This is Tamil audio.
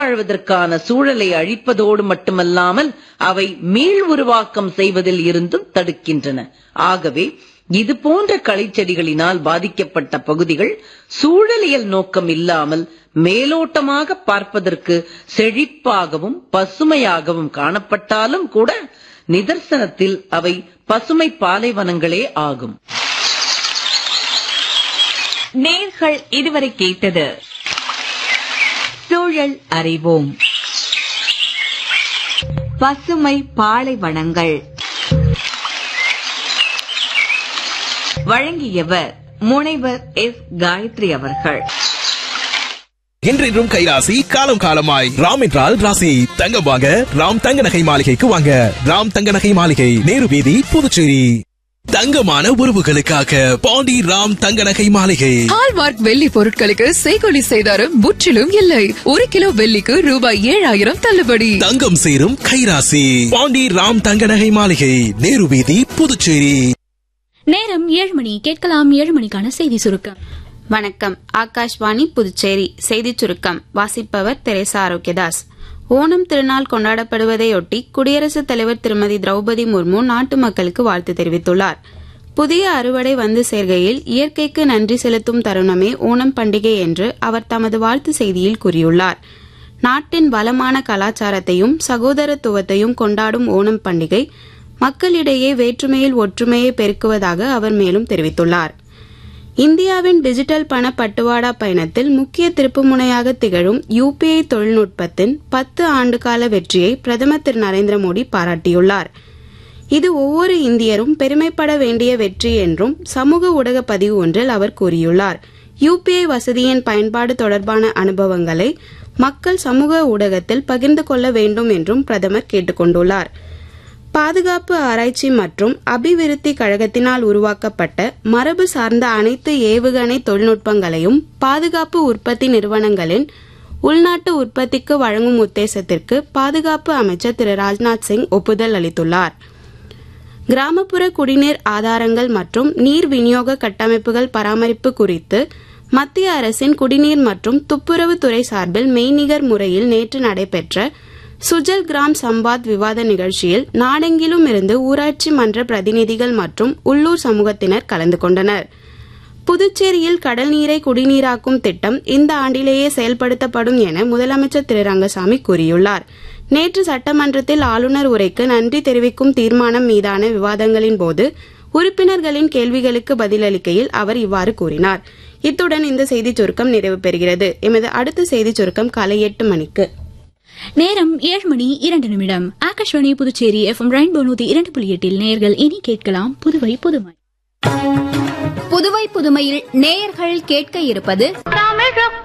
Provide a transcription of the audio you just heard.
வாழ்வதற்கான சூழலை அழிப்பதோடு மட்டுமல்லாமல் அவை மீள் உருவாக்கம் செய்வதில் இருந்தும் தடுக்கின்றன. ஆகவே இது போன்ற களைச்செடிகளினால் பாதிக்கப்பட்ட பகுதிகள் சூழலியல் நோக்கம் இல்லாமல் மேலோட்டமாக பார்ப்பதற்கு செழிப்பாகவும் பசுமையாகவும் காணப்பட்டாலும் கூட நிதர்சனத்தில் அவை பசுமை பாலைவனங்களே ஆகும். நேர்கள் இதுவரை கேட்டது சூழல் அறிவோம். பசுமை பாலைவனங்கள். வழங்கியவர் முனைவர் எஸ். காயத்ரி அவர்கள். என்றென்றும் கைராசி, காலம் காலமாய். ராம் என்றால் ராசி. தங்கம் வாங்க ராம் தங்க நகை மாளிகைக்கு வாங்க. ராம் தங்க நகை மாளிகை, நேரு வீதி, புதுச்சேரி. தங்கமான உறவுகளுக்காக பாண்டி ராம் தங்க நகை மாளிகை. ஹால்மார்க் வெள்ளி பொருட்களுக்கு செய்கூலி சேதாரம் முற்றிலும் இல்லை. 1 கிலோ வெள்ளிக்கு ரூபாய் 7000 தள்ளுபடி. தங்கம் சேரும் கைராசி பாண்டி ராம் தங்க நகை மாளிகை, நேரு வீதி, புதுச்சேரி. நேரம் 7 மணி. கேட்கலாம் 7 மணிக்கான செய்தி சுருக்கம். வணக்கம். ஆகாஷ்வாணி புதுச்சேரி செய்திச் சுருக்கம் வாசிப்பவர் தெரேசா ஆரோக்கியதாஸ். ஓணம் திருநாள் கொண்டாடப்படுவதையொட்டி குடியரசுத் தலைவர் திருமதி திரௌபதி முர்மு நாட்டு மக்களுக்கு வாழ்த்து தெரிவித்துள்ளார். புதிய அறுவடை வந்து சேர்கையில் இயற்கைக்கு நன்றி செலுத்தும் தருணமே ஓணம் பண்டிகை என்று அவர் தமது வாழ்த்து செய்தியில் கூறியுள்ளார். நாட்டின் வளமான கலாச்சாரத்தையும் சகோதரத்துவத்தையும் கொண்டாடும் ஓணம் பண்டிகை மக்களிடையே வேற்றுமையில் ஒற்றுமையை பெருக்குவதாக அவர் மேலும் தெரிவித்துள்ளார். இந்தியாவின் டிஜிட்டல் பண பட்டுவாடா பயணத்தில் முக்கிய திருப்புமுனையாக திகழும் UPI தொழில்நுட்பத்தின் 10 ஆண்டுகால வெற்றியை பிரதமர் திரு நரேந்திர மோடி பாராட்டியுள்ளார். இது ஒவ்வொரு இந்தியரும் பெருமைப்பட வேண்டிய வெற்றி என்றும் சமூக ஊடக பதிவு ஒன்றில் அவர் கூறியுள்ளார். UPI வசதியின் பயன்பாடு தொடர்பான அனுபவங்களை மக்கள் சமூக ஊடகத்தில் பகிர்ந்து கொள்ள வேண்டும் என்றும் பிரதமர் கேட்டுக் கொண்டுள்ளார். பாதுகாப்பு ஆராய்ச்சி மற்றும் அபிவிருத்தி கழகத்தினால் உருவாக்கப்பட்ட மரபு சார்ந்த அனைத்து ஏவுகணை தொழில்நுட்பங்களையும் பாதுகாப்பு உற்பத்தி நிறுவனங்களின் உள்நாட்டு உற்பத்திக்கு வழங்கும் உத்தேசத்திற்கு பாதுகாப்பு அமைச்சர் திரு ராஜ்நாத் சிங் ஒப்புதல் அளித்துள்ளார். கிராமப்புற குடிநீர் ஆதாரங்கள் மற்றும் நீர் விநியோக கட்டமைப்புகள் பராமரிப்பு குறித்து மத்திய அரசின் குடிநீர் மற்றும் துப்புரவுத்துறை சார்பில் மெய்நிகர் முறையில் நேற்று நடைபெற்ற சுஜல் கிராம் சம்வாத் விவாத நிகழ்ச்சியில் நாடெங்கிலும் இருந்து ஊராட்சி மன்ற பிரதிநிதிகள் மற்றும் உள்ளூர் சமூகத்தினர் கலந்து கொண்டனர். புதுச்சேரியில் கடல் நீரை குடிநீராக்கும் திட்டம் இந்த ஆண்டிலேயே செயல்படுத்தப்படும் என முதலமைச்சர் திரு ரங்கசாமி கூறியுள்ளார். நேற்று சட்டமன்றத்தில் ஆளுநர் உரைக்கு நன்றி தெரிவிக்கும் தீர்மானம் மீதான விவாதங்களின் போது உறுப்பினர்களின் கேள்விகளுக்கு பதிலளிக்கையில் அவர் இவ்வாறு கூறினார். இத்துடன் இந்த செய்திச் சுருக்கம் நிறைவு பெறுகிறது. எமது அடுத்த செய்திச் சுருக்கம் காலை 8 மணிக்கு. நேரம் 7 மணி 2 நிமிடம். ஆகாஷ்வாணி புதுச்சேரி FM ரெயின்போ 102.8 நேயர்கள் இனி கேட்கலாம் புதுவை புதுமை. புதுவை புதுமையில் நேயர்கள் கேட்க இருப்பது